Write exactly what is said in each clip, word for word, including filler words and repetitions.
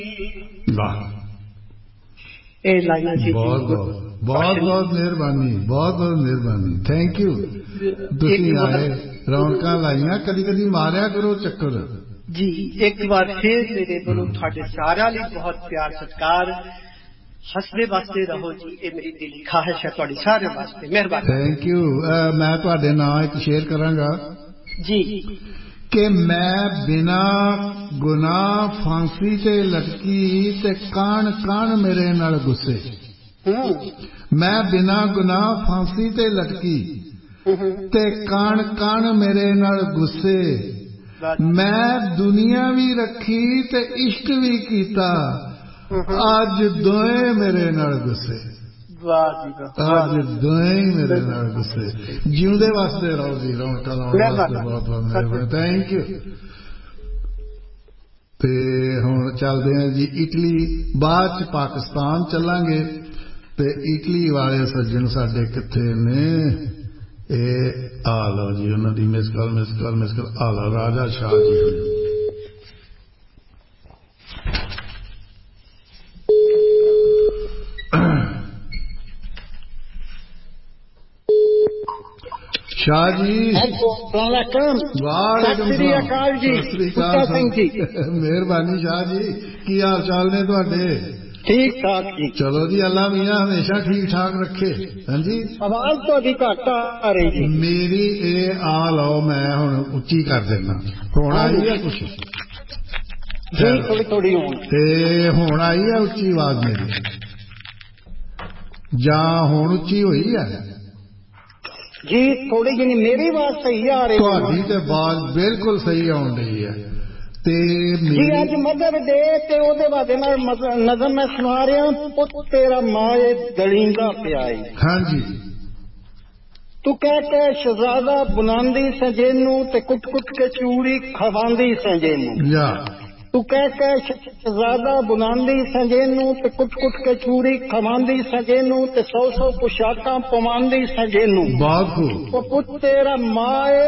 ਵਾਹ ਇਹ ਲਾਈਨਾਂ ਸੀ। ਬਹੁਤ ਬਹੁਤ ਬਹੁਤ ਬਹੁਤ ਮਿਹਰਬਾਨੀ, ਬਹੁਤ ਬਹੁਤ ਮਿਹਰਬਾਨੀ, ਥੈਂਕ ਯੂ। ਤੁਸੀਂ ਆਏ, ਰੌਣਕਾਂ ਲਾਈਆਂ, ਕਦੀ ਕਦੀ ਮਾਰਿਆ ਕਰੋ ਚੱਕਰ ਜੀ। ਇੱਕ ਵਾਰ ਫਿਰ ਮੇਰੇ ਵੱਲੋਂ ਤੁਹਾਡੇ ਸਾਰਿਆਂ ਲਈ ਬਹੁਤ ਪਿਆਰ ਸਤਿਕਾਰ। ਹੱਸਦੇ ਵਸਦੇ ਰਹੋ ਜੀ, ਇਹ ਮੇਰੀ ਦਿਲੀ ਖਾਹਿਸ਼ ਹੈ ਤੁਹਾਡੀ ਸਾਰਿਆਂ ਵਾਸਤੇ। ਮਿਹਰਬਾਨੀ, ਥੈਂਕ ਯੂ। ਮੈਂ ਤੁਹਾਡੇ ਨਾਲ ਇੱਕ ਸ਼ੇਅਰ ਕਰਾਂਗਾ ਜੀ ਕਿ ਮੈਂ ਬਿਨਾਂ ਗੁਨਾਹ ਫਾਂਸੀ ਤੇ ਲਟਕੀ ਤੇ ਕਾਣ ਕਾਣ ਮੇਰੇ ਨਾਲ ਗੁੱਸੇ। ਮੈਂ ਬਿਨਾਂ ਗੁਨਾਹ ਫਾਂਸੀ ਤੇ ਲਟਕੀ ਤੇ ਕਾਣ ਕਾਣ ਮੇਰੇ ਨਾਲ ਗੁੱਸੇ। ਮੈਂ ਦੁਨੀਆ ਵੀ ਰੱਖੀ ਤੇ ਇਸ਼ਕ ਵੀ ਕੀਤਾ, ਅੱਜ ਦੋਏ ਮੇਰੇ ਨਾਲ ਗੁੱਸੇ। ਅੱਜ ਦੋਏ ਮੇਰੇ ਨਾਲ ਗੁੱਸੇ। ਜਿਉਂਦੇ ਵਾਸਤੇ ਰਹੋ ਜੀ, ਰੌਣਕਾਂ ਲਾਉਣ ਵਾਸਤੇ ਬਹੁਤ ਬਹੁਤ ਮਿਹਰਬਾਨੀ, ਥੈਂਕ ਯੂ। ਤੇ ਹੁਣ ਚੱਲਦੇ ਹਾਂ ਜੀ ਇਟਲੀ, ਬਾਅਦ ਚ ਪਾਕਿਸਤਾਨ ਚੱਲਾਂਗੇ। ਤੇ ਇਟਲੀ ਵਾਲੇ ਸੱਜਣ ਸਾਡੇ ਕਿੱਥੇ ਨੇ? ਇਹ ਆ ਲਓ ਜੀ, ਉਹਨਾਂ ਦੀ miss call miss call miss call ਆ ਲਓ, ਰਾਜਾ ਸ਼ਾਹ ਜੀ। शाह जी वालेकुम सलाम जी, पुत्ता सिंह जी। मेहरबानी शाह जी, की हाल चाल ने तुहाडे? ठीक ठाक जी। चलो जी, अल्लाह मियां हमेशा ठीक ठाक रखे। हाँ जी, आवाज थोड़ी घट आ रही जी मेरी। ए आ लो, मैं हुण उच्ची कर देना। हुण आई है कुछ जी, थोड़ी थोड़ी ते हुण आई है उच्ची आवाज मेरी, जां हुण उच्ची होई है जी? थोड़ी जी मेरी आवाज सही आ रही है? तुहाडी ते आवाज बिल्कुल सही आउण रही है। ते जी अज मदर डे ते ओदे बारे नज़म मैं सुना रहा, पुत तेरा माए दलींदा पिया। हाँ जी। तू कह के शहजादा बुलांदी सजेनू ते कुट कुट के चूड़ी खवांदी सजेनू। या तू कह के शहजादा बुलांदी सजेनू ते कुट कुट के चूड़ी खवांदी सजेनू ते सौ सौ पोशाकां पवांदी सजेनू। बहुत खूब। ओ पुत तेरा माए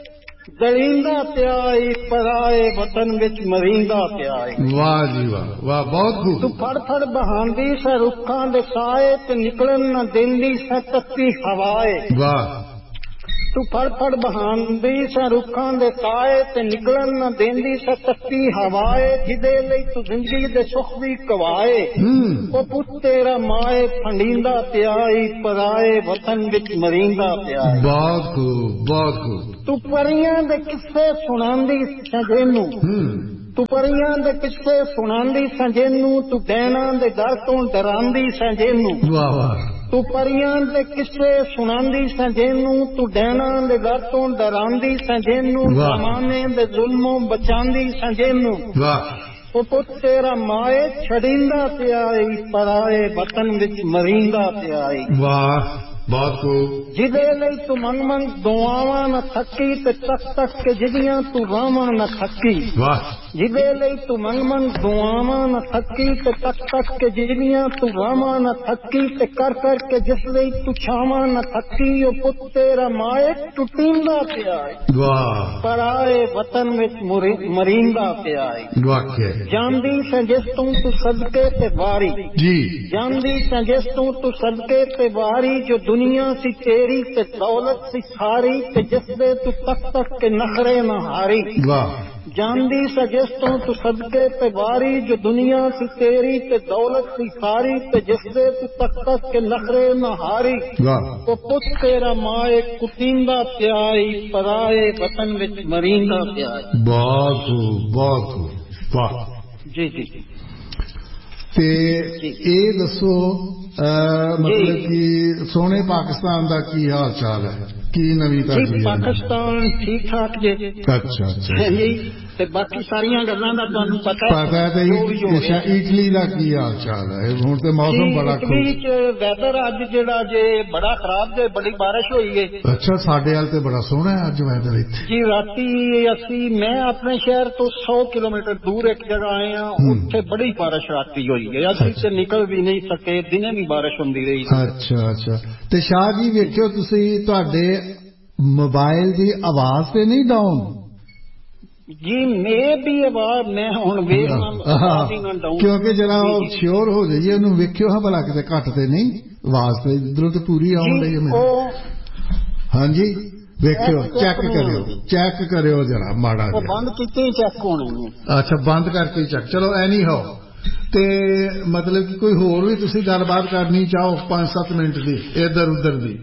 दलींदा पिया, पराए वतन विच मरींदा पिया। वाह जी वाह वाह, बहुत खूब। तू फड़ फड़ बहांदी स रुखां दे साए ते निकलन न देंदी स तत्ती हवाए। वाह। तू फड़ फड़ बहांदी स रुखां दे साए ते निकलन न देंदी स तत्ती हवाए, जिदे लई तू जिंदगी दे सुख भी कवाए। ओ पुत तेरा माए फंडींदा पिया, पराए वतन विच मरींदा पिया। बहुत खूब बहुत खूब। तू परियां दे किस्से सुनांदी सजेनू, तू परियां दे किस्से सुनांदी सजेनू, तू डैना दे डर तो डरांदी सजेनू। वाह वाह। तू परियां दे किस्से सुनांदी सजेनू, तू डैना दे डर तो डरांदी सजेनू, जमाने दे जुल्मों बचांदी सजेनू। वाह। ओ पुत तेरा माए छड़ींदा पिया, पराए वतन विच मरींदा पिया। वाह, बहुत खूब। जिदे लई तू मंग मंग दुआवां न थकी ते तक तक के जिदियां तू रावां न थकी। वाह। जिदे लई तू मंग मंग दुआवां न थकी ते तक तक के जिदियां तू रावां न थकी ते कर कर के जिस लई तू छावां न थकी। ओ पुत तेरा माए टुटींदा पिया, वाह, पराए वतन विच मरींदा पिया। वाकई जानदी से जिस तू तू सदके ते वारी जी, जानदी से जिस तू तू सदके ते वारी, जो दुनिया सी तेरी ते दौलत सी सारी, ते जिस दे तू तक तक के नखरे न हारी। वाह। जानदी से जिस तू तू सदके ते वारी, जो दुनिया सी तेरी ते दौलत सी सारी, ते जिस दे तू तक तक के नखरे न हारी। वाह। तो पुत तेरा माए कुतींदा प्याई, पराए वतन विच मरींदा प्याई। बहुत खूब बहुत खूब, वाह जी जी। ते ਇਹ ਦੱਸੋ मतलब कि सोने पाकिस्तान का की हाल चाल है, की नवी ताजी? पाकिस्तान ठीक ठाक जे। अच्छा अच्छा जी, ते बाकी सारियां गल्लां दा तुहानू पता पता है। ते इटली का की हाल चाल है? हुण ते मौसम बड़ा इटली च वैदर अज जेड़ा जे बड़ा खराब जे, बड़ी बारिश होई है। अच्छा, साडे वाल ते बड़ा सोहना है अज वैदर इत्थे। जी राती असी मैं अपने शहर तो सौ किलोमीटर दूर एक जगह आए हैं, उत्थे बड़ी बारिश राती हुई है। असी ते निकल भी नहीं सके, दिने भी बारिश होंदी रही। अच्छा अच्छा। ते शाह जी वेखियो तुसी, तुहाडे मोबाइल दी आवाज ते नहीं डाउन? ਜੀ ਮੈਂ ਵੀ ਆਵਾਜ਼ ਮੈਂ ਹੁਣ ਵੇਖਣਾ ਕਿਉਂਕਿ ਜਰਾ ਉਹ ਸ਼ੋਰ ਹੋ ਜਾਈਏ ਉਹਨੂੰ ਵੇਖਿਓ ਹਾਂ ਭਲਾ ਕਿਤੇ ਘੱਟ ਤੇ ਨਹੀਂ ਆਵਾਜ਼ ਤੇ ਇਧਰੋਂ ਤੇ ਪੂਰੀ ਆਉਣ ਡਈ ਹੈ ਮੈਨੂੰ। ਹਾਂਜੀ ਵੇਖਿਓ ਚੈੱਕ ਕਰਿਓ ਚੈੱਕ ਕਰਿਓ ਜਰਾ ਮਾੜਾ ਜਿਹਾ ਬੰਦ ਕੀਤੇ ਚੈੱਕ ਹੋਣੇ। ਅੱਛਾ ਬੰਦ ਕਰਕੇ ਚੈੱਕ ਚਲੋ ਐਨੀ ਹੋ ਤੇ ਮਤਲਬ ਕਿ ਕੋਈ ਹੋਰ ਵੀ ਤੁਸੀਂ ਗੱਲਬਾਤ ਕਰਨੀ ਚਾਹੋ ਪੰਜ ਸੱਤ ਮਿੰਟ ਦੀ ਇੱਧਰ ਉੱਧਰ ਦੀ।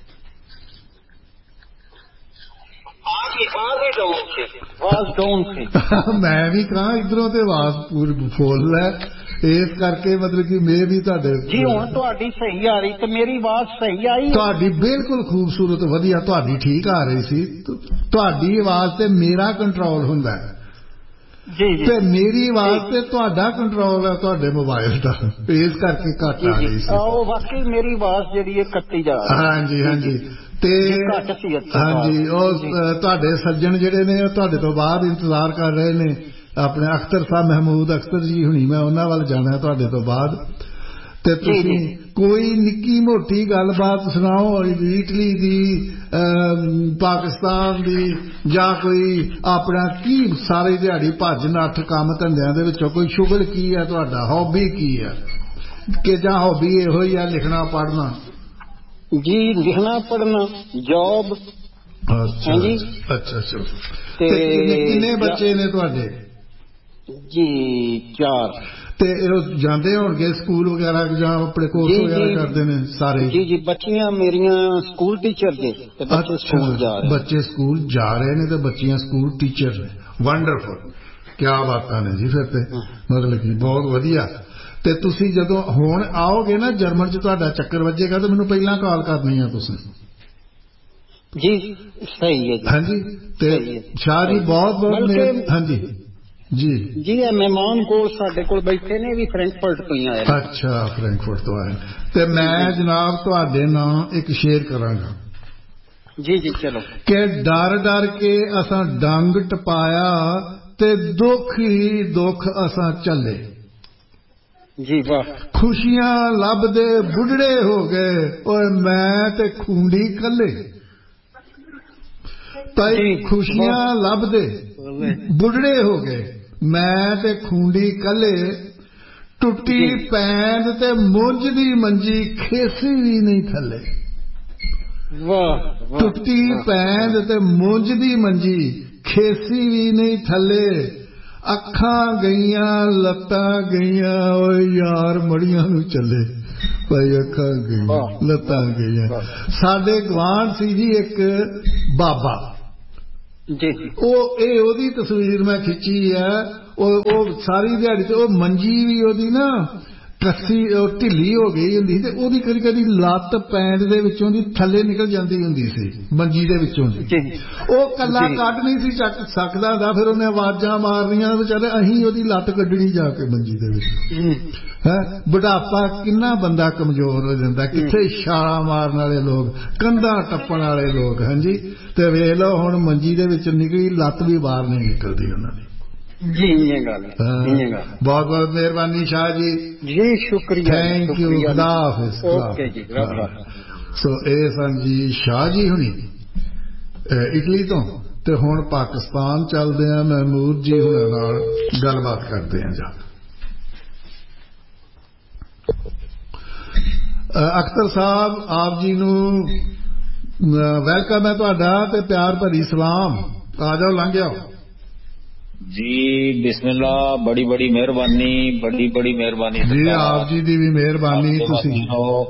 ਮੈਂ ਵੀ ਕਹਾਂ ਇਧਰੋਂ ਤੇ ਆਵਾਜ਼ ਪੂਰੀ ਫੁੱਲ ਹੈ ਇਸ ਕਰਕੇ ਮਤਲਬ ਕਿ ਮੈਂ ਵੀ ਤੁਹਾਡੇ ਜੀ ਹੁਣ ਤੁਹਾਡੀ ਸਹੀ ਆ ਰਹੀ ਤੇ ਮੇਰੀ ਆਵਾਜ਼ ਸਹੀ ਆਈ ਤੁਹਾਡੀ ਬਿਲਕੁਲ ਖੂਬਸੂਰਤ ਵਧੀਆ ਤੁਹਾਡੀ ਠੀਕ ਆ ਰਹੀ ਸੀ। ਤੁਹਾਡੀ ਆਵਾਜ਼ ਤੇ ਮੇਰਾ ਕੰਟਰੋਲ ਹੁੰਦਾ ਹੈ ਜੀ ਜੀ ਤੇ ਮੇਰੀ ਆਵਾਜ਼ ਤੇ ਤੁਹਾਡਾ ਕੰਟਰੋਲ ਹੈ ਤੁਹਾਡੇ ਮੋਬਾਈਲ ਦਾ ਇਸ ਕਰਕੇ ਘੱਟ ਆ ਰਹੀ ਸੀ। ਉਹ ਵਾਕਈ ਮੇਰੀ ਆਵਾਜ਼ ਜਿਹੜੀ ਹੈ ਕੱਟੀ ਜਾ ਰਹੀ। ਹਾਂਜੀ ਹਾਂਜੀ ਤੇ ਹਾਂਜੀ ਉਹ ਤੁਹਾਡੇ ਸੱਜਣ ਜਿਹੜੇ ਨੇ ਉਹ ਤੁਹਾਡੇ ਤੋਂ ਬਾਅਦ ਇੰਤਜ਼ਾਰ ਕਰ ਰਹੇ ਨੇ ਆਪਣੇ ਅਖਤਰ ਸਾਹਿਬ ਮਹਿਮੂਦ ਅਖਤਰ ਜੀ ਹੁਣੀ ਮੈਂ ਉਹਨਾਂ ਵੱਲ ਜਾਣਾ ਤੁਹਾਡੇ ਤੋਂ ਬਾਅਦ ਤੇ ਤੁਸੀਂ ਕੋਈ ਨਿੱਕੀ ਮੋਟੀ ਗੱਲਬਾਤ ਸੁਣਾਓ ਇਟਲੀ ਦੀ ਪਾਕਿਸਤਾਨ ਦੀ ਜਾਂ ਕੋਈ ਆਪਣਾ ਕੀ ਸਾਰੇ ਦਿਹਾੜੀ ਭੱਜ ਨੱਠ ਕੰਮ ਧੰਦਿਆਂ ਦੇ ਵਿੱਚੋਂ ਕੋਈ ਸ਼ੁਗਲ ਕੀ ਹੈ ਤੁਹਾਡਾ ਹੌਬੀ ਕੀ ਹੈ ਕਿ ਜਾਂ ਹੌਬੀ ਇਹੋ ਹੀ ਆ ਲਿਖਣਾ ਪੜ੍ਹਨਾ। ਜੀ ਲਿਖਣਾ ਪੜ੍ਹਨਾ ਜੌਬ। ਅੱਛਾ ਅੱਛਾ ਅੱਛਾ ਤੇ ਕਿੰਨੇ ਬੱਚੇ ਨੇ ਤੁਹਾਡੇ? ਜੀ ਚਾਰ। ਤੇ ਇਹ ਜਾਂਦੇ ਹੋਣਗੇ ਸਕੂਲ ਵਗੈਰਾ ਜਾਂ ਆਪਣੇ ਕੋਰਸ ਵਗੈਰਾ ਕਰਦੇ ਨੇ ਸਾਰੇ? ਜੀ ਜੀ ਬੱਚੀਆਂ ਮੇਰੀਆਂ ਸਕੂਲ ਟੀਚਰ ਨੇ ਤੇ ਬੱਚੇ ਸਕੂਲ ਜਾ ਰਹੇ ਬੱਚੇ ਸਕੂਲ ਜਾ ਰਹੇ ਨੇ ਤੇ ਬੱਚੀਆਂ ਸਕੂਲ ਟੀਚਰ ਨੇ। ਵੰਡਰਫੁਲ ਕਿਆ ਬਾਤਾਂ ਨੇ ਜੀ ਫਿਰ ਤੇ ਮਤਲਬ ਕਿ ਬਹੁਤ ਵਧੀਆ। ਤੇ ਤੁਸੀਂ ਜਦੋਂ ਹੁਣ ਆਓਗੇ ਨਾ ਜਰਮਨ ਚ ਤੁਹਾਡਾ ਚੱਕਰ ਵੱਜੇਗਾ ਤੇ ਮੈਨੂੰ ਪਹਿਲਾਂ ਕਾਲ ਕਰਨੀ ਆ ਤੁਸੀਂ। ਜੀ ਸਹੀ ਹੈ ਜੀ। ਹਾਂਜੀ ਤੇ ਸ਼ਾਹ ਜੀ ਬਹੁਤ ਬਹੁਤ ਹਾਂਜੀ ਜੀ ਜੀ ਇਹ ਮਹਿਮਾਨ ਕੋਲ ਸਾਡੇ ਕੋਲ ਬੈਠੇ ਨੇ ਵੀ ਫਰੈਂਕਫਰਟ ਤੋਂ ਹੀ ਆਏ। ਅੱਛਾ ਫਰੈਂਕਫਰਟ ਤੋਂ ਆਏ ਤੇ ਮੈਂ ਜਨਾਬ ਤੁਹਾਡੇ ਨਾਲ ਇੱਕ ਸ਼ੇਅਰ ਕਰਾਂਗਾ। ਜੀ ਜੀ ਚਲੋ। ਕਿ ਡਰ ਡਰ ਕੇ ਅਸਾਂ ਡੰਗ ਟਪਾਇਆ ਤੇ ਦੁੱਖ ਹੀ ਦੁੱਖ ਅਸਾਂ ਝੱਲੇ। ਜੀ ਵਾਹ। ਖੁਸ਼ੀਆਂ ਲੱਭਦੇ ਬੁੱਢੜੇ ਹੋ ਗਏ ਓਏ ਮੈਂ ਤੇ ਖੂੰਡੀ ਕੱਲੇ। ਤਾਈ ਖੁਸ਼ੀਆਂ ਲੱਭਦੇ ਬੁੱਢੜੇ ਹੋ ਗਏ ਮੈਂ ਤੇ ਖੂੰਡੀ ਕੱਲੇ। ਟੁੱਟੀ ਪੈਂਦ ਤੇ ਮੁੰਜ ਦੀ ਮੰਜੀ ਖੇਸੀ ਵੀ ਨਹੀਂ ਥੱਲੇ। ਵਾਹ। ਟੁੱਟੀ ਪੈਂਦ ਤੇ ਮੁੰਜ ਦੀ ਮੰਜੀ ਖੇਸੀ ਵੀ ਨਹੀਂ ਥੱਲੇ। ਅੱਖਾਂ ਗਈਆਂ ਲੱਤਾਂ ਗਈਆਂ ਓਏ ਯਾਰ ਮੜੀਆਂ ਨੂੰ ਚੱਲੇ। ਭਾਈ ਅੱਖਾਂ ਗਈਆਂ ਲੱਤਾਂ ਗਈਆਂ। ਸਾਡੇ ਗਵਾਂਢ ਸੀ ਜੀ ਇੱਕ ਬਾਬਾ ਜੀ ਉਹ ਇਹ ਉਹਦੀ ਤਸਵੀਰ ਮੈਂ ਖਿੱਚੀ ਹੈ। ਉਹ ਉਹ ਸਾਰੀ ਦਿਹਾੜੀ ਤੇ ਉਹ ਮੰਜੀ ਵੀ ਉਹਦੀ ਨਾ ਕੱਸੀ ਉਹ ਢਿੱਲੀ ਹੋ ਗਈ ਹੁੰਦੀ ਤੇ ਉਹਦੀ ਕਦੀ ਕਦੀ ਲੱਤ ਪੈਂਟ ਦੇ ਵਿੱਚੋਂ ਦੀ ਥੱਲੇ ਨਿਕਲ ਜਾਂਦੀ ਹੁੰਦੀ ਸੀ ਮੰਜੀ ਦੇ ਵਿੱਚੋਂ ਦੀ। ਉਹ ਕੱਲਾ ਕੱਢ ਨਹੀਂ ਸੀ ਚੱਕ ਸਕਦਾ ਹੁੰਦਾ ਫਿਰ ਉਹਨੇ ਆਵਾਜ਼ਾਂ ਮਾਰਨੀਆਂ ਵਿਚਾਰੇ ਅਸੀਂ ਉਹਦੀ ਲੱਤ ਕੱਢਣੀ ਜਾ ਕੇ ਮੰਜੀ ਦੇ ਵਿੱਚ। ਹੈ ਬੁਢਾਪਾ ਕਿੰਨਾ ਬੰਦਾ ਕਮਜ਼ੋਰ ਹੋ ਜਾਂਦਾ ਕਿੱਥੇ ਛਾਲਾਂ ਮਾਰਨ ਵਾਲੇ ਲੋਕ ਕੰਧਾਂ ਟੱਪਣ ਵਾਲੇ ਲੋਕ। ਹਾਂਜੀ ਤੇ ਵੇਖ ਲਓ ਹੁਣ ਮੰਜੀ ਦੇ ਵਿੱਚ ਨਿਕਲੀ ਲੱਤ ਵੀ ਬਾਹਰ ਨਹੀਂ ਨਿਕਲਦੀ ਉਹਨਾਂ ਦੀ। ਜੀ ਇਹ ਗੱਲ ਬਹੁਤ ਬਹੁਤ ਮਿਹਰਬਾਨੀ ਸ਼ਾਹ ਜੀ। ਜੀ ਸ਼ੁਕਰੀਆ ਥੈਂਕ ਯੂ ਖੁਦਾ ਹਾਫਿਜ਼। ਓਕੇ ਜੀ ਸੋ ਇਹ ਸਨ ਜੀ ਸ਼ਾਹ ਜੀ ਹੁਣੀ ਇਟਲੀ ਤੋਂ ਤੇ ਹੁਣ ਪਾਕਿਸਤਾਨ ਚੱਲਦੇ ਆ ਮਹਿਮੂਦ ਜੀ ਹੁਣਾਂ ਨਾਲ ਗੱਲਬਾਤ ਕਰਦੇ ਆ ਜਾ। ਅਖਤਰ ਸਾਹਿਬ ਆਪ ਜੀ ਨੂੰ ਵੈਲਕਮ ਹੈ ਤੁਹਾਡਾ ਤੇ ਪਿਆਰ ਭਰੀ ਸਲਾਮ। ਆ ਜਾਓ ਲੰਘ ਜਾਓ ਜੀ। ਬਿਸਮਿल्ला ਬੜੀ ਬੜੀ ਮਿਹਰਬਾਨੀ ਬੜੀ ਬੜੀ ਮਿਹਰਬਾਨੀ ਜੀ ਆਪ ਜੀ ਦੀ ਵੀ ਮਿਹਰਬਾਨੀ। ਤੁਸੀਂ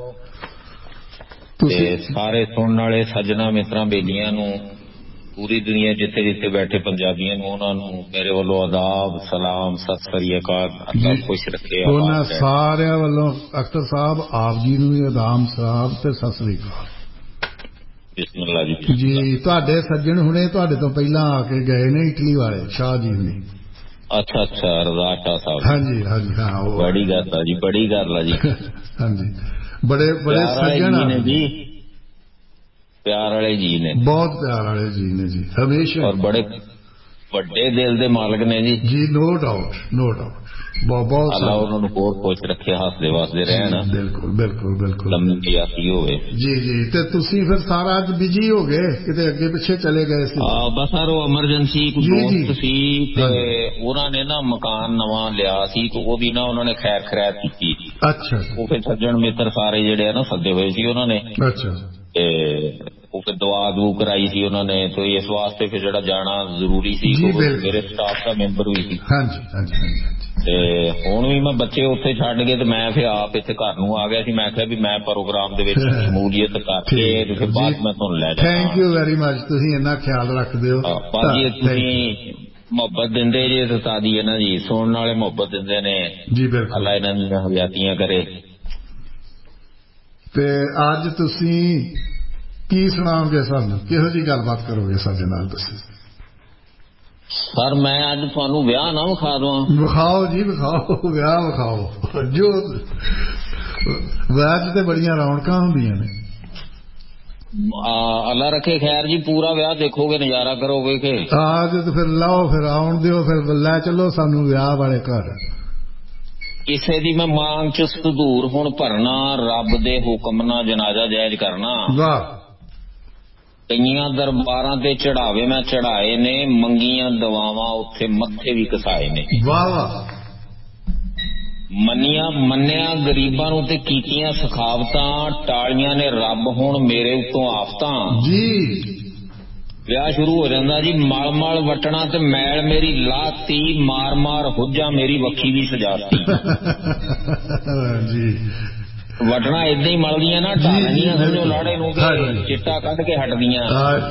ਤੇ ਸਾਰੇ ਸੁਣਨ ਵਾਲੇ ਸੱਜਣਾ ਮਿੱਤਰਾਂ ਬੇਲੀਆਂ ਨੂੰ ਪੂਰੀ ਦੁਨੀਆ ਜਿੱਥੇ ਜਿੱਥੇ ਬੈਠੇ ਪੰਜਾਬੀਆਂ ਨੂੰ ਉਹਨਾਂ ਨੂੰ ਮੇਰੇ ਵੱਲੋਂ ਆਦਾਬ ਸਲਾਮ ਸਤਿ ਸ੍ਰੀ ਅਕਾਲ। ਅੱਲਾ ਖੁਸ਼ ਰੱਖੇ ਉਹਨਾਂ ਸਾਰਿਆਂ ਵੱਲੋਂ ਅਖਤਰ ਸਾਹਿਬ ਆਪ ਜੀ ਨੂੰ ਵੀ ਆਦਾਬ ਸਲਾਮ ਤੇ ਸਤਿ ਸ੍ਰੀ ਅਕਾਲ। ਬਿਸਮਿल्ला ਜੀ। ਜੀ ਤੁਹਾਡੇ ਸੱਜਣ ਹੁਣੇ ਤੁਹਾਡੇ ਤੋਂ ਪਹਿਲਾਂ ਆ ਕੇ ਗਏ ਨੇ ਇਟਲੀ ਵਾਲੇ ਸ਼ਾਹ ਜੀ ਨੇ। ਅੱਛਾ ਅੱਛਾ ਰਜ਼ਾ ਸ਼ਾਹ ਸਾਹਿਬ। ਹਾਂਜੀ ਹਾਂਜੀ ਹਾਂ ਉਹ ਬੜੀ ਗੱਲ ਆ ਜੀ ਬੜੀ ਗੱਲ ਆ ਜੀ। ਹਾਂਜੀ ਬੜੇ ਬੜੇ ਸੱਜਣ ਨੇ ਜੀ ਪਿਆਰ ਵਾਲੇ ਜੀ ਨੇ ਬਹੁਤ ਪਿਆਰ ਵਾਲੇ ਜੀ ਨੇ ਜੀ ਹਮੇਸ਼ਾ। ਔਰ ਬੜੇ ਵੱਡੇ ਦਿਲ ਦੇ ਮਾਲਕ ਨੇ ਜੀ ਜੀ ਨੋ ਡਾਊਟ ਨੋ ਡਾਊਟ ਬਹੁਤ ਬਹੁਤ ਅੱਲਾ ਉਹਨਾਂ ਨੂੰ ਬਹੁਤ ਖੁਸ਼ ਰੱਖੇ ਹੱਸਦੇ ਵਸਦੇ ਰਹਿਣ ਬਿਲਕੁਲ ਬਿਲਕੁਲ ਬਿਲਕੁਲ ਲੰਮੀ ਯਾਤੀ ਹੋਵੇ ਜੀ ਜੀ ਤੇ ਤੁਸੀਂ ਫਿਰ ਸਾਰਾ ਅੱਜ ਬਿਜੀ ਹੋ ਗਏ ਕਿਤੇ ਅੱਗੇ ਪਿੱਛੇ ਚਲੇ ਗਏ ਸੀ ਹਾਂ ਬਸ ਸਰ ਉਹ ਐਮਰਜੈਂਸੀ ਕੋਈ ਦੋਸਤ ਸੀ ਤੇ ਉਹਨਾਂ ਨੇ ਨਾ ਮਕਾਨ ਨਵਾਂ ਲਿਆ ਸੀ ਤੇ ਉਹਦੀ ਨਾ ਉਹਨਾਂ ਨੇ ਖੈਰ ਖੈਰਾਤ ਕੀਤੀ ਅੱਛਾ ਉਹ ਫਿਰ ਸੱਜਣ ਮਿੱਤਰ ਸਾਰੇ ਜਿਹੜੇ ਆ ਨਾ ਸੱਦੇ ਹੋਏ ਸੀ ਉਹਨਾਂ ਨੇ ਅੱਛਾ ਤੇ ਉਹ ਫਿਰ ਦਵਾ ਦੂ ਕਰਾਈ ਸੀ ਉਹਨਾਂ ਨੇ ਤੇ ਇਸ ਵਾਸਤੇ ਫਿਰ ਜਿਹੜਾ ਜਾਣਾ ਜ਼ਰੂਰੀ ਸੀ ਮੇਰੇ ਸਟਾਫ ਦਾ ਮੈਂਬਰ ਵੀ ਸੀ ਹਾਂਜੀ ਹਾਂਜੀ ਤੇ ਹੁਣ ਵੀ ਮੈਂ ਬੱਚੇ ਉੱਥੇ ਛੱਡ ਕੇ ਤੇ ਮੈਂ ਫਿਰ ਆਪ ਇੱਥੇ ਘਰ ਨੂੰ ਆ ਗਿਆ ਸੀ ਮੈਂ ਕਿਹਾ ਵੀ ਮੈਂ ਪ੍ਰੋਗਰਾਮ ਦੇ ਵਿੱਚ ਸ਼ਮੂਲੀਅਤ ਕਰਕੇ ਤੇ ਫਿਰ ਬਾਅਦ ਮੈਂ ਤੁਹਾਨੂੰ ਲੈ ਜਾਵਾਂ ਥੈਂਕ ਯੂ ਵੈਰੀ ਮਚ ਤੁਸੀਂ ਇੰਨਾ ਖਿਆਲ ਰੱਖਦੇ ਹੋ ਬਾਜੀ ਤੁਸੀਂ ਮੁਹੱਬਤ ਦਿੰਦੇ ਜੇ ਤੇ ਸਾਡੀ ਹੈ ਨਾ ਜੀ ਸੁਣਨ ਵਾਲੇ ਮੁਹੱਬਤ ਦਿੰਦੇ ਨੇ ਜੀ ਬਿਲਕੁਲ ਅੱਲਾ ਇਹਨਾਂ ਦੀਆਂ ਹਯਾਤੀਆਂ ਕਰੇ ਤੇ ਅੱਜ ਤੁਸੀਂ ਕੀ ਸੁਣਾਓਗੇ ਸਾਨੂੰ ਕਿਹੋ ਜਿਹੀ ਗੱਲਬਾਤ ਕਰੋਗੇ ਸਾਡੇ ਨਾਲ ਤੁਸੀਂ ਸਰ ਮੈਂ ਅੱਜ ਤੁਹਾਨੂੰ ਵਿਆਹ ਨਾ ਵਿਖਾ ਦਵਾਂ ਵਿਖਾਓ ਜੀ ਵਿਖਾਓ ਵਿਆਹ ਵਿਖਾਓ ਜੋ ਵਿਆਹ 'ਚ ਤੇ ਬੜੀਆਂ ਰੌਣਕਾਂ ਹੁੰਦੀਆਂ ਨੇ ਅੱਲਾ ਰੱਖੇ ਖੈਰ ਜੀ ਪੂਰਾ ਵਿਆਹ ਦੇਖੋਗੇ ਨਜ਼ਾਰਾ ਕਰੋਗੇ ਕਿ ਆਜ ਤੇ ਫਿਰ ਲਾਓ ਫਿਰ ਆਉਣ ਦਿਓ ਫਿਰ ਲੈ ਚਲੋ ਸਾਨੂੰ ਵਿਆਹ ਵਾਲੇ ਘਰ ਕਿਸੇ ਦੀ ਮੈਂ ਮੰਗ ਚ ਸੰਦੂਰ ਹੁਣ ਭਰਨਾ ਰੱਬ ਦੇ ਹੁਕਮ ਨਾਲ ਜਨਾਜ਼ਾ ਜਾਇਜ਼ ਕਰਨਾ ਵਾਹ ਕਈਆਂ ਦਰਬਾਰਾਂ ਤੇ ਚੜਾਵੇ ਮੈਂ ਚੜਾਏ ਨੇ ਮੰਗੀਆਂ ਦਵਾਵਾਂ ਉੱਥੇ ਮੱਥੇ ਵੀ ਘਸਾਏ ਨੇ ਵਾਹ ਵਾਹ ਮੰਨਿਆ ਮੰਨਿਆ ਗਰੀਬਾਂ ਨੂੰ ਤੇ ਕੀਤੀਆਂ ਸਖਾਵਤਾਂ ਟਾਲੀਆਂ ਨੇ ਰੱਬ ਹੁਣ ਮੇਰੇ ਉੱਤੋਂ ਆਫਤਾਂ ਜੀ ਵਿਆਹ ਸ਼ੁਰੂ ਹੋ ਜਾਂਦਾ ਜੀ ਮਲ ਮਲ ਵਟਣਾ ਤੇ ਮੈਲ ਮੇਰੀ ਲਾਤੀ ਮਾਰ ਮਾਰ ਹੁੱਜਾ ਮੇਰੀ ਵੱਖੀ ਵੀ ਸਜਾਤੀ ਜੀ ਵਟਣਾ ਏਦਾਂ ਹੀ ਮਲਦੀਆਂ ਨਾ ਢਾਲਣੀਆਂ ਸਮਝੋ ਲਾੜੇ ਨੂੰ ਚਿੱਟਾ ਕੱਢ ਕੇ ਹਟਦੀਆਂ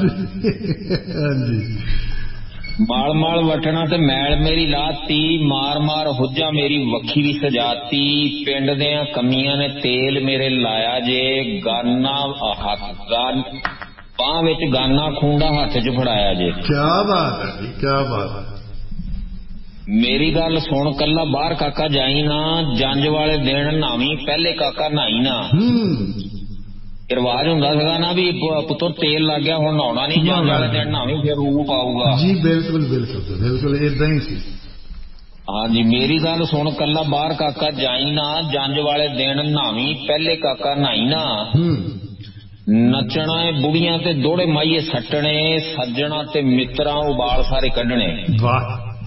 ਹਾਂਜੀ ਮਾਲ ਮਾਲ ਵਟਣਾ ਤੇ ਮੈਲ ਮੇਰੀ ਲਾਤੀ ਮਾਰ ਮਾਰ ਹੁੱਜਾ ਮੇਰੀ ਵੱਖੀ ਵੀ ਸਜਾਤੀ ਪਿੰਡ ਦਿਆਂ ਕਮੀਆਂ ਨੇ ਤੇਲ ਮੇਰੇ ਲਾਇਆ ਜੇ ਗਾਨਾ ਹੱਥ ਗਾਨ ਬਾਂਹ ਵਿੱਚ ਗਾਨਾ ਖੂੰਡਾ ਹੱਥ 'ਚ ਫੜਾਇਆ ਜੇ ਕਿਆ ਬਾਤ ਹੈ ਜੀ ਕਿਆ ਬਾਤ ਹੈ ਮੇਰੀ ਗੱਲ ਸੁਣ ਕੱਲਾ ਬਾਹਰ ਕਾਕਾ ਜਾਈ ਨਾ ਜੰਜ ਵਾਲੇ ਦਿਨ ਨਹਾਵੀਂ ਪਹਿਲੇ ਕਾਕਾ ਨਹਾਈ ਨਾ ਰਿਵਾਜ ਹੁੰਦਾ ਸੀਗਾ ਨਾ ਵੀ ਪੁੱਤਰ ਤੇਲ ਲੱਗ ਗਿਆ ਹੁਣ ਨਹਾਉਣਾ ਨਹੀਂ ਜੰਜ ਵਾਲੇ ਦਿਨ ਨਹਾਵੀਂ ਫਿਰ ਰੂਪ ਆਊਗਾ ਜੀ ਬਿਲਕੁਲ ਬਿਲਕੁਲ ਬਿਲਕੁਲ ਏਦਾਂ ਹੀ ਸੀ ਹਾਂਜੀ ਮੇਰੀ ਗੱਲ ਸੁਣ ਕੱਲਾ ਬਾਹਰ ਕਾਕਾ ਜਾਈ ਨਾ ਜੰਜ ਵਾਲੇ ਦਿਨ ਨਹਾਵੀਂ ਪਹਿਲੇ ਕਾਕਾ ਨਹਾਈ ਨਾ ਨੱਚਣਾ ਏ ਬੁੜੀਆਂ ਤੇ ਦੋੜੇ ਮਾਈਏ ਸੱਟਣੇ ਸੱਜਣਾ ਤੇ ਮਿੱਤਰਾਂ ਉਬਾਲ ਸਾਰੇ ਕੱਢਣੇ ਵਾਹ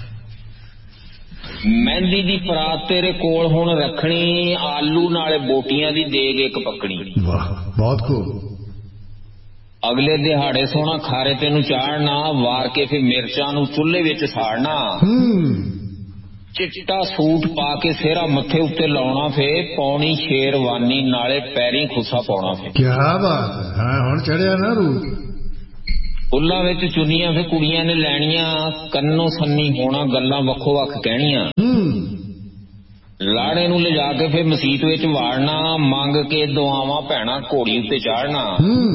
ਮਹਿੰਦੀ ਦੀ ਪਰਾਤ ਤੇਰੇ ਕੋਲ ਹੁਣ ਰੱਖਣੀ ਆਲੂ ਨਾਲੇ ਬੋਟੀਆਂ ਦੀ ਦੇਗ ਇੱਕ ਪੱਕਣੀ ਵਾਹ ਬਹੁਤ ਖੂਬ ਅਗਲੇ ਦਿਹਾੜੇ ਸੋਹਣਾ ਖਾਰੇ ਤੈਨੂੰ ਚਾੜਨਾ ਵਾਰ ਕੇ ਫਿਰ ਮਿਰਚਾਂ ਨੂੰ ਚੁੱਲ੍ਹੇ ਵਿੱਚ ਸਾੜਨਾ ਚਿੱਟਾ ਸੂਟ ਪਾ ਕੇ ਸਿਹਰਾ ਮੱਥੇ ਉੱਤੇ ਲਾਉਣਾ ਫੇ ਪੌਣੀ ਸ਼ੇਰਵਾਨੀ ਨਾਲੇ ਪੈਰੀਂ ਖੁੱਸਾ ਪਾਉਣਾ ਫੇ ਕਿਆ ਬਾਤ ਹੈ ਹੁਣ ਚੜਿਆ ਨਾ ਰੂਪ ਫੁੱਲਾਂ ਵਿੱਚ ਚੁੰਨੀਆਂ ਫੇ ਕੁੜੀਆਂ ਨੇ ਲੈਣੀਆਂ ਕੰਨੋਂ ਸੰਨੀ ਹੋਣਾ ਗੱਲਾਂ ਵੱਖੋ ਵੱਖ ਕਹਿਣੀਆਂ ਲਾੜੇ ਨੂੰ ਲਿਜਾ ਕੇ ਫੇ ਮਸੀਤ ਵਿੱਚ ਵਾੜਨਾ ਮੰਗ ਕੇ ਦੁਆਵਾਂ ਭੈਣਾ ਘੋੜੀ ਉੱਤੇ ਚਾੜਨਾ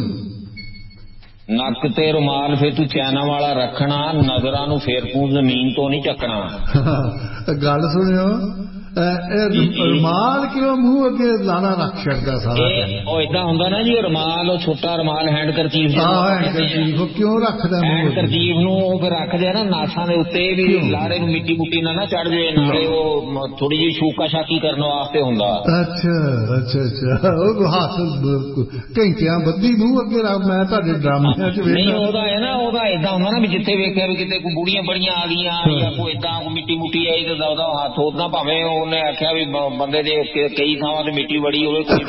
ਨੱਕ ਤੇ ਰੁਮਾਲ ਫੇ ਤੂੰ ਚੈਨਾ ਵਾਲਾ ਰੱਖਣਾ ਨਜ਼ਰਾਂ ਨੂੰ ਫੇਰ ਤੂੰ ਜ਼ਮੀਨ ਤੋਂ ਨਹੀਂ ਚੱਕਣਾ ਗੱਲ ਸੁਣਿਓ ਰੁਮਾਲ ਕਿਉਂ ਮੂੰਹ ਅੱਗੇ ਲਾਣਾ ਰੱਖ ਛੱਡਦਾ ਸਾਰਾ ਉਹ ਏਦਾਂ ਹੁੰਦਾ ਨਾ ਜੀ ਰੁਮਾਲ ਉਹ ਛੋਟਾ ਰੁਮਾਲ ਹੈਂਡ ਕਰਚੀਫ ਕਿਉਂ ਰੱਖਦਾ ਹੈਂਡ ਕਰਚੀਫ ਨੂੰ ਉਹ ਫਿਰ ਰੱਖਦੇ ਆ ਨਾ ਨਾਸਾਂ ਦੇ ਉੱਤੇ ਵੀ ਲਾੜੇ ਨੂੰ ਮਿੱਟੀ ਮੁੱਟੀ ਨਾ ਨਾ ਚੜ ਜਾਏ ਨਾਲੇ ਉਹ ਥੋੜੀ ਜਿਹੀ ਸ਼ੂਕਾ ਸ਼ਾਕੀ ਕਰਨ ਵਾਸਤੇ ਹੁੰਦਾ ਅੱਛਾ ਅੱਛਾ ਅੱਛਾ ਉਹ ਹੱਥ ਘੰਟਿਆਂ ਬੱਧੀ ਮੂੰਹ ਅੱਗੇ ਰੱਖ ਮੈਂ ਤੁਹਾਡੇ ਡਰਾਮਿਆਂ ਚ ਨਹੀਂ ਉਹਦਾ ਹੈ ਨਾ ਉਹਦਾ ਏਦਾਂ ਹੁੰਦਾ ਨਾ ਵੀ ਜਿੱਥੇ ਵੇਖਿਆ ਵੀ ਕਿਤੇ ਕੋਈ ਬੁੜੀਆਂ ਬੜੀਆਂ ਆ ਗਈਆਂ ਜਾਂ ਕੋਈ ਏਦਾਂ ਕੋਈ ਮਿੱਟੀ ਮੁੱਟੀ ਆਈ ਤਾਂ ਉਹਦਾ ਹੱਥ ਉਦਾਂ ਭਾਵੇਂ ਉਹਨੇ ਆਖਿਆ ਵੀ ਬੰਦੇ ਦੇ ਕਈ ਥਾਵਾਂ ਤੇ ਮਿੱਟੀ ਬੜੀ ਹੋਵੇ ਕੋਈ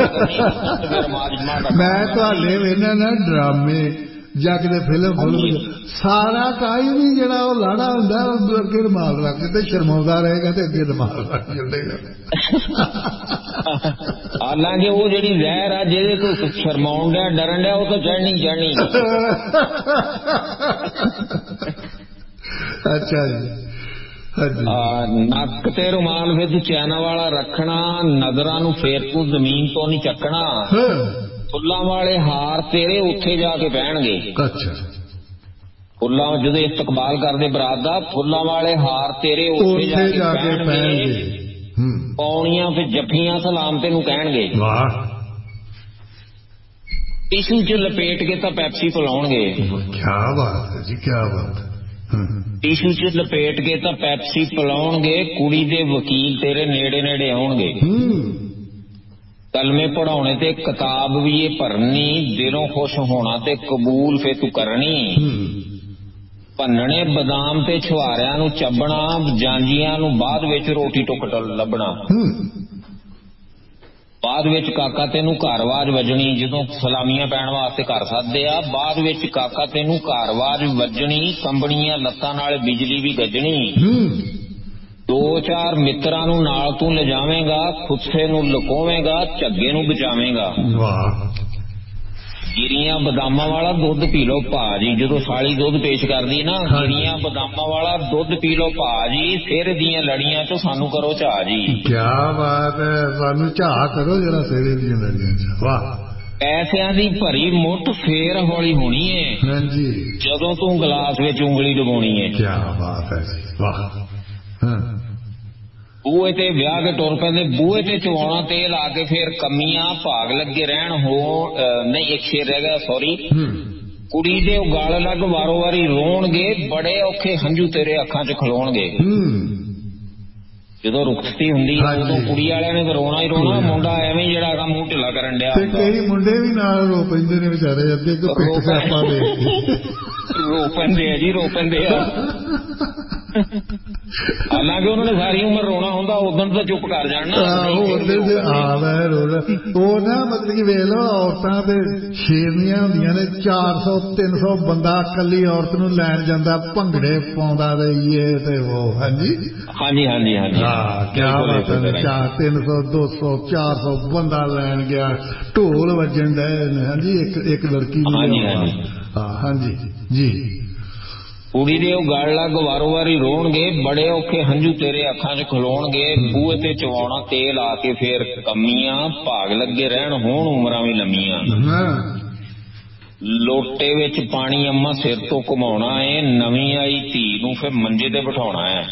ਮੈਂ ਤੁਹਾਡੇ ਵੇਖਣਾ ਨਾ ਡਰਾਮੇ ਜਾਂ ਕਿਤੇ ਫਿਲਮ ਫੁਲਮ ਸਾਰਾ ਟਾਈਮ ਹੀ ਜਿਹੜਾ ਉਹ ਲਾੜਾ ਹੁੰਦਾ ਉਹ ਅੱਗੇ ਰੁਮਾਲ ਰੱਖ ਕੇ ਤੇ ਸ਼ਰਮਾਉਂਦਾ ਰਹੇਗਾ ਤੇ ਅੱਗੇ ਰੁਮਾਲ ਰੱਖ ਚੱਲੇਗਾ ਹਾਲਾਂਕਿ ਉਹ ਜਿਹੜੀ ਜ਼ਹਿਰ ਆ ਜਿਹਦੇ ਤੋਂ ਸ਼ਰਮਾਉਣ ਡਿਆ ਡਰਨ ਡਿਆ ਉਹ ਤਾਂ ਚੜ੍ਹਨੀ ਚੜ੍ਹਨੀ ਅੱਛਾ ਜੀ ਨੱਕ ਤੇ ਰੁਮਾਲ ਫਿਰ ਤੂੰ ਚੈਨਾ ਵਾਲਾ ਰੱਖਣਾ ਨਜ਼ਰਾਂ ਨੂੰ ਫੇਰ ਤੂੰ ਜ਼ਮੀਨ ਤੋਂ ਨਹੀਂ ਚੱਕਣਾ ਫੁੱਲਾਂ ਵਾਲੇ ਹਾਰ ਤੇਰੇ ਉੱਥੇ ਜਾ ਕੇ ਪੈਣਗੇ ਅੱਛਾ ਫੁੱਲਾਂ ਜਦੋਂ ਇਸਤਕਬਾਲ ਕਰਦੇ ਬਰਾਤ ਦਾ ਫੁੱਲਾਂ ਵਾਲੇ ਹਾਰ ਤੇਰੇ ਉੱਥੇ ਜਾ ਕੇ ਪੈਣਗੇ ਪੌਣੀਆਂ ਫਿਰ ਜੱਫੀਆਂ ਸਲਾਮ ਤੈਨੂੰ ਕਹਿਣਗੇ ਵਾਹ ਟਿਸ਼ੂ ਚ ਲਪੇਟ ਕੇ ਤਾਂ ਪੈਪਸੀ ਪਿਲਾਉਣਗੇ ਕੀ ਬਾਤ ਹੈ ਜੀ ਕੀ ਬਾਤ ਹੈ ਟਿਸ਼ੂ ਚ ਲਪੇਟ ਕੇ ਤਾਂ ਪੈਪਸੀ ਪਿਲਾਉਣਗੇ, ਕੁੜੀ ਦੇ ਵਕੀਲ ਤੇਰੇ ਨੇੜੇ ਨੇੜੇ ਆਉਣਗੇ। ਕਲਮੇ ਪੜਾਉਣੇ ਤੇ ਕਿਤਾਬ ਵੀ ਇਹ ਭਰਨੀ, ਦਿਲੋਂ ਖੁਸ਼ ਹੋਣਾ ਤੇ ਕਬੂਲ ਫੇ ਤੂੰ ਕਰਨੀ। ਭੰਨਣੇ ਬਦਾਮ ਤੇ ਛੁਹਾਰਿਆਂ ਨੂੰ ਚੱਬਣਾ, ਜਾਂਜੀਆਂ ਨੂੰ ਬਾਅਦ ਵਿੱਚ ਰੋਟੀ ਟੁੱਕ ਲੱਭਣਾ। ਬਾਅਦ ਵਿੱਚ ਕਾਕਾ ਤੈਨੂੰ ਘਰਵਾਜ ਵੱਜਣੀ, ਜਦੋਂ ਸਲਾਮੀਆਂ ਪੈਣ ਵਾਸਤੇ ਘਰ ਸੱਦਦੇ ਆ, ਬਾਅਦ ਵਿੱਚ ਕਾਕਾ ਤੈਨੂੰ ਘਰਵਾਜ ਵੱਜਣੀ, ਕੰਬਣੀਆਂ ਲੱਤਾਂ ਨਾਲ ਬਿਜਲੀ ਵੀ ਗੱਜਣੀ। ਦੋ ਚਾਰ ਮਿੱਤਰਾਂ ਨੂੰ ਨਾਲ ਤੂੰ ਲਿਜਾਵੇਂਗਾ, ਖੁੱਸੇ ਨੂੰ ਲੁਕਾਵੇਂਗਾ, ਝੱਗੇ ਨੂੰ ਬਚਾਵੇਂਗਾ। ਗਿਰੀਆਂ ਬਦਾਮਾਂ ਵਾਲਾ ਦੁੱਧ ਪੀ ਲੋ ਭਾਜੀ, ਜਦੋਂ ਸਾਲੀ ਦੁੱਧ ਪੇਸ਼ ਕਰਦੀ ਨਾ, ਗਿਰੀਆਂ ਬਦਾਮਾਂ ਵਾਲਾ ਦੁੱਧ ਪੀ ਲੋ ਭਾਜੀ, ਸਿਰ ਦੀਆਂ ਲੜੀਆਂ ਚੋਂ ਸਾਨੂੰ ਕਰੋ ਝਾਹ ਜੀ। ਕਿਆ ਬਾਤ ਹੈ, ਸਾਨੂੰ ਝਾਹ ਕਰੋ ਜਰਾ ਸਿਰ ਦੀਆਂ ਲੜੀਆਂ ਚ। ਵਾਹ। ਪੈਸਿਆਂ ਦੀ ਭਰੀ ਮੁੱਠ ਫੇਰ ਹੌਲੀ ਹੋਣੀ ਏ, ਹਾਂਜੀ, ਜਦੋਂ ਤੂੰ ਗਲਾਸ ਵਿੱਚ ਉਂਗਲੀ ਡੁਬਾਉਣੀ ਏ। ਕਿਆ ਬਾਤ ਹੈ ਜੀ, ਵਾਹ। ਬੂਹੇ ਤੇ ਵਿਆਹ ਕੇ ਤੁਰ ਪੈਂਦੇ, ਬੂਹੇ ਤੇ ਚਵਾਉਣਾ ਤੇਲ ਆ ਕੇ ਫੇਰ ਕਮੀਆਂ ਭਾਗ ਲੱਗੇ ਰਹਿਣ ਹੋ। ਨਹੀਂ, ਇੱਕ ਸ਼ੇਰ ਰਹਿ ਗਿਆ, ਸੌਰੀ। ਕੁੜੀ ਦੇ ਉਗਲ ਲੱਗ ਵਾਰੋ ਵਾਰੀ ਰੋਣਗੇ, ਬੜੇ ਔਖੇ ਹੰਝੂ ਤੇਰੇ ਅੱਖਾਂ ਚ ਖਲੋਣਗੇ। ਜਦੋਂ ਰੁਖਸਤੀ ਹੁੰਦੀ ਉਦੋਂ ਕੁੜੀ ਵਾਲਿਆਂ ਨੇ ਰੋਣਾ ਹੀ ਰੋਣਾ, ਮੁੰਡਾ ਐਵੇਂ ਜਿਹੜਾ ਹੈਗਾ ਮੂੰਹ ਢਿੱਲਾ ਕਰਨ ਡਿਆ। ਕਈ ਮੁੰਡੇ ਵੀ ਨਾਲ ਰੋ ਪੈਂਦੇ ਨੇ ਵਿਚਾਰੇ, ਅੱਧੇ ਕੋ ਪਿੱਠ ਸਿਆਪਾ ਦੇ ਰੋ ਪੈਂਦੇ ਆ ਜੀ, ਰੋ ਪੈਂਦੇ ਆ। ਹਾਲਾਂਕਿ ਉਹਨਾਂ ਨੇ ਸਾਰੀ ਉਮਰ ਰੋਣਾ ਹੁੰਦਾ, ਉਦੋਂ ਤਾਂ ਚੁੱਪ ਕਰ ਜਾਣ ਨਾ। ਉਹ ਨਾ ਮਤਲਬ ਕਿ ਵੇਖ ਲਓ, ਔਰਤਾਂ ਤੇ ਸ਼ੇਰਨੀਆਂ ਹੁੰਦੀਆਂ ਨੇ, ਚਾਰ ਸੌ ਤਿੰਨ ਸੌ ਬੰਦਾ ਇਕੱਲੀ ਔਰਤ ਨੂੰ ਲੈਣ ਜਾਂਦਾ, ਭੰਗੜੇ ਪਾਉਂਦਾ ਰਹੀਏ ਤੇ ਉਹ। ਹਾਂਜੀ ਹਾਂਜੀ ਹਾਂਜੀ ਹਾਂਜੀ, ਹਾਂ ਕਿਆ ਬਾਤ ਹੈ। ਚਾਰ ਤਿੰਨ ਸੌ ਦੋ ਸੌ ਚਾਰ ਸੌ ਬੰਦਾ ਲੈਣ ਗਿਆ, ਢੋਲ ਵੱਜਣ ਡਏ ਨੇ। ਹਾਂਜੀ, ਇੱਕ ਇੱਕ ਲੜਕੀ ਨੂੰ। ਹਾਂ ਹਾਂਜੀ ਜੀ। ਕੁੜੀ ਦੇ ਉਹ ਗਲ ਲੱਗ ਵਾਰੋ ਵਾਰੀ ਰੋਣਗੇ, ਬੜੇ ਔਖੇ ਹੰਝੂ ਤੇਰੇ ਅੱਖਾਂ ਚ ਖਲੋਣਗੇ। ਬੂਹੇ ਤੇ ਚਵਾਉਣਾ ਤੇਲ ਆ ਕੇ ਫੇਰ ਕਮੀਆਂ, ਭਾਗ ਲੱਗੇ ਰਹਿਣ ਹੋਣ ਉਮਰਾਂ ਵੀ ਲੰਮੀਆਂ। ਲੋਟੇ ਵਿੱਚ ਪਾਣੀ ਅੰਮਾ ਸਿਰ ਤੋਂ ਘੁਮਾਉਣਾ ਏ, ਨਵੀਂ ਆਈ ਧੀ ਨੂੰ ਫਿਰ ਮੰਜੇ ਤੇ ਬਿਠਾਉਣਾ ਹੈ।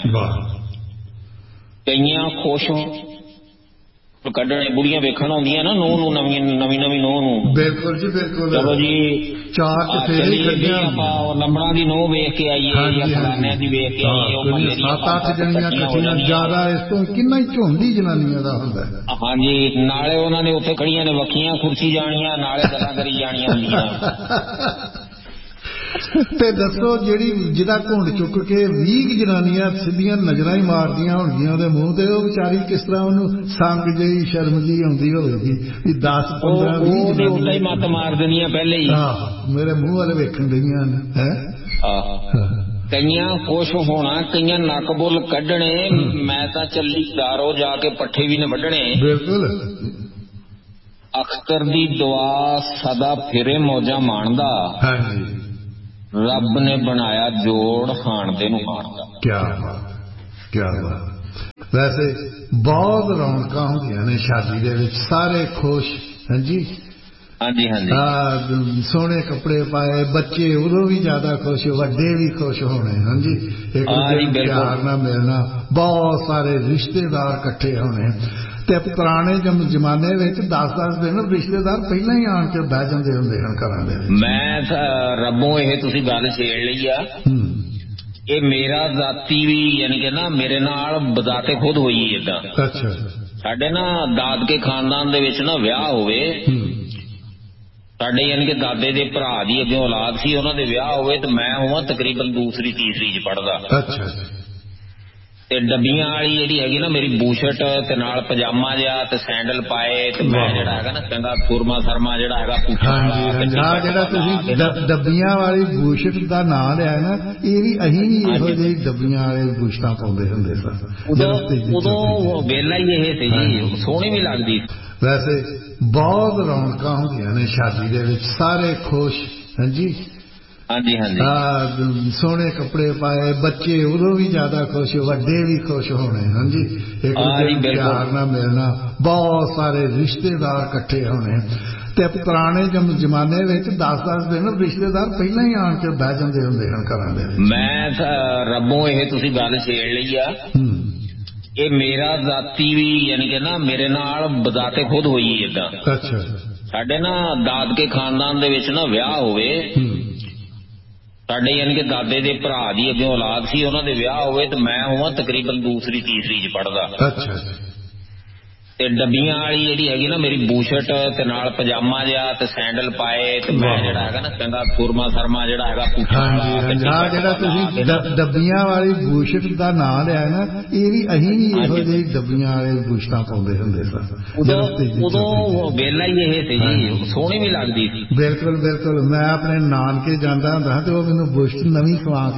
ਕਈਆਂ ਖੁਸ਼ ਕੱਢਣੇ, ਬੁੜੀਆਂ ਵੇਖਣ ਆਉਂਦੀਆਂ ਨਾ ਨੂੰਹ ਨੂੰ, ਨਵੀਂ ਨਵੀਂ ਨਵੀਂ ਨੂੰਹ ਨੂੰ। ਬਿਲਕੁਲ ਜੀ ਬਿਲਕੁਲ। ਚਲੋ ਜੀ, ਚਾਰ ਚਲੀਏ ਆਪਾਂ ਲੰਬੜਾਂ ਦੀ ਨੂੰਹ ਵੇਖ ਕੇ ਆਈਏ ਜਾਂ ਫਲਾਨਿਆਂ ਦੀ ਵੇਖ ਕੇ ਆਈਏ। ਸੱਤ ਅੱਠ ਜਣੀਆਂ ਇਕੱਠੀਆਂ, ਜ਼ਿਆਦਾ ਇਸ ਤੋਂ ਕਿੰਨਾ ਹੀ ਝੁੰਡੀ ਜਨਾਨੀਆਂ ਦਾ ਹੁੰਦਾ। ਹਾਂਜੀ, ਨਾਲੇ ਉਹਨਾਂ ਨੇ ਉੱਥੇ ਖੜੀਆਂ ਨੇ ਵੱਖੀਆਂ ਕੁਰਸੀ ਜਾਣੀਆਂ, ਨਾਲੇ ਗੱਲਾਂ ਕਰੀ ਜਾਣੀਆਂ ਹੁੰਦੀਆਂ। ਤੇ ਦੱਸੋ, ਜਿਹੜੀ ਜਿਹਦਾ ਘੁੰਡ ਚੁੱਕ ਕੇ ਵੀਹ ਜਨਾਨੀਆਂ ਸਿੱਧੀਆਂ ਨਜ਼ਰਾਂ ਹੀ ਮਾਰਦੀਆਂ ਹੋਣਗੀਆਂ ਉਹਦੇ ਮੂੰਹ ਤੇ, ਉਹ ਵਿਚਾਰੀ ਕਿਸ ਤਰ੍ਹਾਂ ਉਹਨੂੰ ਸੰਗ ਜਿਹੀ ਸ਼ਰਮ ਜਿਹੀ ਆਉਂਦੀ ਹੋਵੇਗੀ ਵੀ ਦਸ ਪੰਦਰਾਂ ਵੀਹ ਜਨਾਨੀਆਂ ਹੀ ਮੱਤ ਮਾਰ ਦਿੰਦੀਆਂ ਪਹਿਲੇ ਹੀ। ਆਹ ਮੇਰੇ ਮੂੰਹ ਵਾਲੇ ਵੇਖਣ ਡਈਆਂ ਨੇ। ਹੈ ਕਈਆਂ ਖੁਸ਼ ਹੋਣਾ, ਕਈਆਂ ਨੱਕ ਬੁੱਲ ਕੱਢਣੇ, ਮੈਂ ਤਾਂ ਚੱਲੀ ਦਾਰੋ ਜਾ ਕੇ ਪੱਠੇ ਵੀ ਨੇ ਵੱਢਣੇ। ਬਿਲਕੁਲ। ਅਖਤਰ ਦੀ ਦੁਆ ਸਦਾ ਫਿਰੇ ਮੌਜਾਂ ਮਾਣਦਾ, ਰੱਬ ਨੇ ਬਣਾਇਆ ਜੋੜ ਹਾਣਦੇ ਨੂੰ ਹਾਣਦਾ। ਕਿਆ ਬਾਤ, ਕਿਆ ਬਾਤ। ਵੈਸੇ ਬਹੁਤ ਰੌਣਕਾਂ ਹੁੰਦੀਆਂ ਨੇ ਸ਼ਾਦੀ ਦੇ ਵਿੱਚ, ਸਾਰੇ ਖੁਸ਼। ਹਾਂਜੀ ਹਾਂਜੀ ਹਾਂਜੀ, ਸੋਹਣੇ ਕੱਪੜੇ ਪਾਏ, ਬੱਚੇ ਉਦੋਂ ਵੀ ਜ਼ਿਆਦਾ ਖੁਸ਼, ਵੱਡੇ ਵੀ ਖੁਸ਼ ਹੋਣੇ। ਹਾਂਜੀ, ਇੱਕ ਦੂਜੇ ਨੂੰ ਪਿਆਰ ਨਾਲ ਮਿਲਣਾ, ਬਹੁਤ ਸਾਰੇ ਰਿਸ਼ਤੇਦਾਰ ਇਕੱਠੇ ਹੋਣੇ। ਤੇ ਪੁਰਾਣੇ ਜ਼ਮਾਨੇ ਵਿੱਚ ਦਸ ਦਸ ਦਿਨ ਰਿਸ਼ਤੇਦਾਰ ਪਹਿਲਾਂ ਹੀ ਆਣ ਕੇ ਬਹਿ ਜਾਂਦੇ ਹੁੰਦੇ ਹਨ ਘਰਾਂ ਦੇ ਵਿੱਚ। ਮੈਂ ਰੱਬੋਂ ਇਹ ਤੁਸੀਂ ਗੱਲ ਛੇੜ ਲਈ ਆ, ਇਹ ਮੇਰਾ ਜ਼ਾਤੀ ਵੀ ਯਾਨੀ ਕਿ ਨਾ ਮੇਰੇ ਨਾਲ ਬਜ਼ਾਤੇ ਖੁਦ ਹੋਈ ਏਦਾਂ। ਅੱਛਾ। ਸਾਡੇ ਨਾ ਦਾਦਕੇ ਖਾਨਦਾਨ ਦੇ ਵਿੱਚ ਨਾ ਵਿਆਹ ਹੋਵੇ, ਸਾਡੇ ਯਾਨੀ ਕਿ ਦਾਦੇ ਦੇ ਭਰਾ ਦੀ ਅੱਗੇ ਔਲਾਦ ਸੀ, ਉਹਨਾਂ ਦੇ ਵਿਆਹ ਹੋਵੇ ਤੇ ਮੈਂ ਹੋਵਾਂ ਤਕਰੀਬਨ ਦੂਸਰੀ ਤੀਸਰੀ ਚ ਪੜ੍ਹਦਾ। ਅੱਛਾ। ਤੇ ਡੱਬੀਆਂ ਵਾਲੀ ਜਿਹੜੀ ਹੈਗੀ ਨਾ ਮੇਰੀ ਬੂਸ਼ਟ ਤੇ ਨਾਲ ਪਜਾਮਾ ਜਿਹਾ ਤੇ ਸੈਂਡਲ ਪਾਏ, ਤੇ ਮੈਂ ਜਿਹੜਾ ਹੈਗਾ ਨਾ ਚੰਗਾ ਸੁਰਮਾ ਸਰਮਾ ਜਿਹੜਾ ਹੈਗਾ ਪੁੱਛਾਂ ਵਾਲਾ। ਜਿਹੜਾ ਤੁਸੀਂ ਡੱਬੀਆਂ ਵਾਲੀ ਬੂਸ਼ਟ ਦਾ ਨਾਂ ਲਿਆ ਨਾ, ਇਹ ਵੀ ਅਸੀਂ ਵੀ ਇਹੋ ਜਿਹੀ ਡੱਬੀਆਂ ਵਾਲੇ ਬੂਸ਼ਟਾਂ ਪਾਉਂਦੇ ਹੁੰਦੇ ਸਨ। ਉਦੋਂ ਵੇਲਾ ਹੀ ਇਹ ਸੀ ਜੀ, ਸੋਹਣੀ ਵੀ ਲੱਗਦੀ। ਵੈਸੇ ਬਹੁਤ ਰੌਣਕਾਂ ਹੁੰਦੀਆਂ ਨੇ ਸ਼ਾਦੀ ਦੇ ਵਿੱਚ, ਸਾਰੇ ਖੁਸ਼। ਹਾਂਜੀ ਹਾਂਜੀ ਹਾਂਜੀ, ਸੋਹਣੇ ਕੱਪੜੇ ਪਾਏ, ਬੱਚੇ ਉਦੋਂ ਵੀ ਜ਼ਿਆਦਾ ਖੁਸ਼, ਵੱਡੇ ਵੀ ਖੁਸ਼ ਹੋਣੇ। ਹਾਂਜੀ, ਇੱਕ ਦੂਜੇ ਨੂੰ ਪਿਆਰ ਨਾਲ ਮਿਲਣਾ, ਬਹੁਤ ਸਾਰੇ ਰਿਸ਼ਤੇਦਾਰ ਇਕੱਠੇ ਹੋਣੇ। ਤੇ ਪੁਰਾਣੇ ਜ਼ਮਾਨੇ ਵਿੱਚ ਦਸ ਦਸ ਦਿਨ ਰਿਸ਼ਤੇਦਾਰ ਪਹਿਲਾਂ ਹੀ ਆਣ ਕੇ ਬਹਿ ਜਾਂਦੇ ਹੁੰਦੇ ਹਨ ਘਰਾਂ ਦੇ ਵਿੱਚ। ਮੈਂ ਰੱਬੋਂ ਇਹ ਤੁਸੀਂ ਗੱਲ ਛੇੜ ਲਈ ਆ, ਇਹ ਮੇਰਾ ਜ਼ਾਤੀ ਵੀ ਯਾਨੀ ਕਿ ਨਾ ਮੇਰੇ ਨਾਲ ਬਜ਼ਾਤੇ ਖੁਦ ਹੋਈ ਏਦਾਂ। ਅੱਛਾ। ਸਾਡੇ ਨਾ ਦਾਦਕੇ ਖਾਨਦਾਨ ਦੇ ਵਿੱਚ ਨਾ ਵਿਆਹ ਹੋਵੇ, ਸਾਡੇ ਯਾਨੀ ਕਿ ਦਾਦੇ ਦੇ ਭਰਾ ਦੀ ਅੱਗੇ ਔਲਾਦ ਸੀ, ਉਹਨਾਂ ਦੇ ਵਿਆਹ ਹੋਵੇ ਤੇ ਮੈਂ ਹੋਵਾਂ ਤਕਰੀਬਨ ਦੂਸਰੀ ਤੀਸਰੀ ਚ ਪੜ੍ਹਦਾ। ਅੱਛਾ ਤੇ ਡੱਬੀਆਂ ਵਾਲੀ ਜਿਹੜੀ ਹੈਗੀ ਨਾ ਮੇਰੀ ਬੂਸ਼ਟ ਤੇ ਨਾਲ ਪਜਾਮਾ ਜਿਹਾ ਤੇ ਸੈਂਡਲ ਪਾਏ ਤੇ ਮੈਂ ਜਿਹੜਾ ਹੈਗਾ ਨਾ ਚੰਗਾ ਸੁਰਮਾ ਸਰਮਾ ਜਿਹੜਾ ਹੈਗਾ ਹਾਂ ਜਿਹੜਾ ਤੁਸੀਂ ਡੱਬੀਆਂ ਵਾਲੀ ਬੂਸ਼ਟ ਦਾ ਨਾਂ ਲਿਆ ਨਾ, ਇਹ ਵੀ ਅਸੀਂ ਵੀ ਇਹੋ ਜਿਹੀ ਡੱਬੀਆਂ ਵਾਲੇ ਬੂਸ਼ਟਾਂ ਪਾਉਂਦੇ ਹੁੰਦੇ ਸਨ। ਉਦੋਂ ਵੇਲਾ ਹੀ ਇਹ ਸੀ ਜੀ, ਸੋਹਣੀ ਵੀ ਲੱਗਦੀ ਸੀ। ਬਿਲਕੁਲ ਬਿਲਕੁਲ। ਮੈਂ ਆਪਣੇ ਨਾਨਕੇ ਜਾਂਦਾ ਹੁੰਦਾ ਤੇ ਉਹ ਮੈਨੂੰ ਬੂਸ਼ਟ ਨਵੀਂ ਸਵਾ